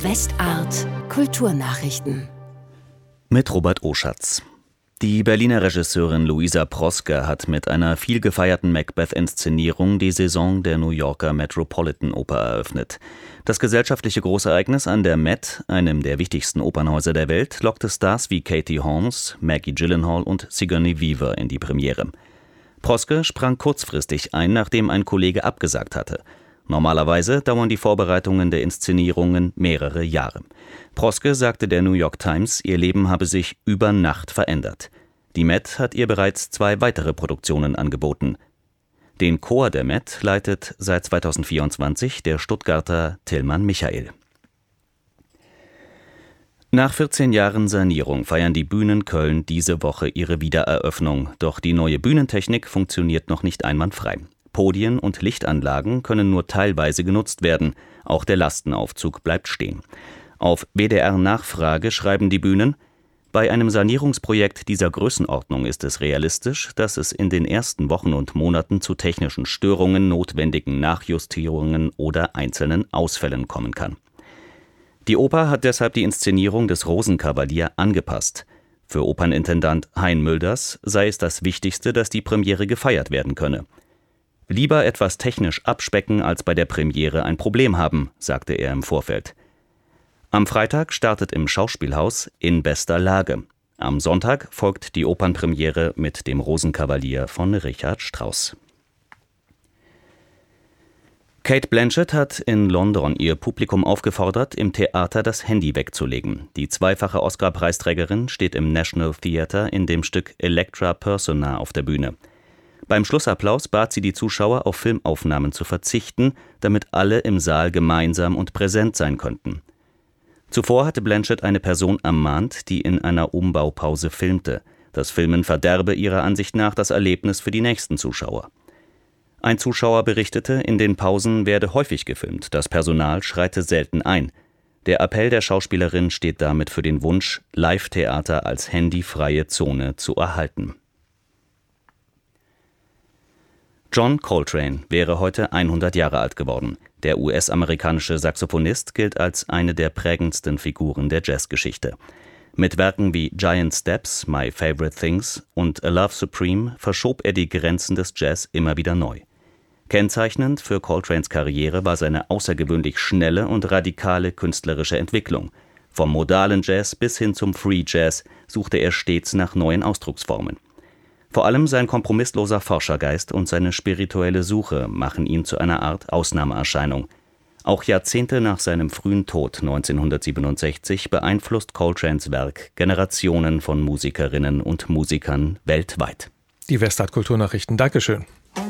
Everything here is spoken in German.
Westart Kulturnachrichten. Mit Robert Oschatz. Die Berliner Regisseurin Louisa Proske hat mit einer viel gefeierten Macbeth-Inszenierung die Saison der New Yorker Metropolitan Oper eröffnet. Das gesellschaftliche Großereignis an der Met, einem der wichtigsten Opernhäuser der Welt, lockte Stars wie Katie Holmes, Maggie Gyllenhaal und Sigourney Weaver in die Premiere. Proske sprang kurzfristig ein, nachdem ein Kollege abgesagt hatte. Normalerweise dauern die Vorbereitungen der Inszenierungen mehrere Jahre. Proske sagte der New York Times, ihr Leben habe sich über Nacht verändert. Die Met hat ihr bereits 2 weitere Produktionen angeboten. Den Chor der Met leitet seit 2024 der Stuttgarter Tilman Michael. Nach 14 Jahren Sanierung feiern die Bühnen Köln diese Woche ihre Wiedereröffnung. Doch die neue Bühnentechnik funktioniert noch nicht einwandfrei. Podien und Lichtanlagen können nur teilweise genutzt werden. Auch der Lastenaufzug bleibt stehen. Auf WDR-Nachfrage schreiben die Bühnen: Bei einem Sanierungsprojekt dieser Größenordnung ist es realistisch, dass es in den ersten Wochen und Monaten zu technischen Störungen, notwendigen Nachjustierungen oder einzelnen Ausfällen kommen kann. Die Oper hat deshalb die Inszenierung des Rosenkavalier angepasst. Für Opernintendant Hein Mülders sei es das Wichtigste, dass die Premiere gefeiert werden könne. Lieber etwas technisch abspecken, als bei der Premiere ein Problem haben, sagte er im Vorfeld. Am Freitag startet im Schauspielhaus In bester Lage. Am Sonntag folgt die Opernpremiere mit dem Rosenkavalier von Richard Strauss. Cate Blanchett hat in London ihr Publikum aufgefordert, im Theater das Handy wegzulegen. Die zweifache Oscar-Preisträgerin steht im National Theatre in dem Stück Electra Persona auf der Bühne. Beim Schlussapplaus bat sie die Zuschauer, auf Filmaufnahmen zu verzichten, damit alle im Saal gemeinsam und präsent sein könnten. Zuvor hatte Blanchett eine Person ermahnt, die in einer Umbaupause filmte. Das Filmen verderbe ihrer Ansicht nach das Erlebnis für die nächsten Zuschauer. Ein Zuschauer berichtete, in den Pausen werde häufig gefilmt, das Personal schreite selten ein. Der Appell der Schauspielerin steht damit für den Wunsch, Live-Theater als handyfreie Zone zu erhalten. John Coltrane wäre heute 100 Jahre alt geworden. Der US-amerikanische Saxophonist gilt als eine der prägendsten Figuren der Jazzgeschichte. Mit Werken wie Giant Steps, My Favorite Things und A Love Supreme verschob er die Grenzen des Jazz immer wieder neu. Kennzeichnend für Coltranes Karriere war seine außergewöhnlich schnelle und radikale künstlerische Entwicklung. Vom modalen Jazz bis hin zum Free Jazz suchte er stets nach neuen Ausdrucksformen. Vor allem sein kompromissloser Forschergeist und seine spirituelle Suche machen ihn zu einer Art Ausnahmeerscheinung. Auch Jahrzehnte nach seinem frühen Tod 1967 beeinflusst Coltranes Werk Generationen von Musikerinnen und Musikern weltweit. Die Westart Kulturnachrichten. Dankeschön.